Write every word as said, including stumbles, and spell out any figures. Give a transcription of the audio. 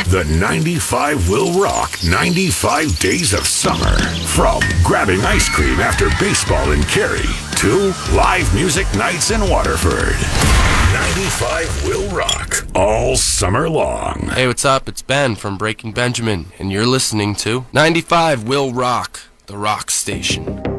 The ninety-five will rock ninety-five days of summer. From grabbing ice cream after baseball in Cary to live music nights in Waterford. ninety-five will rock all summer long. Hey, what's up? It's Ben from Breaking Benjamin, and you're listening to ninety-five will rock, the rock station.